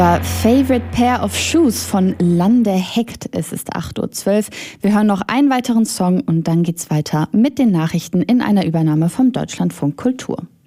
Favorite Pair of Shoes von Lande Heckt. Es ist 8:12 Uhr. Wir hören noch einen weiteren Song und dann geht's weiter mit den Nachrichten in einer Übernahme vom Deutschlandfunk Kultur.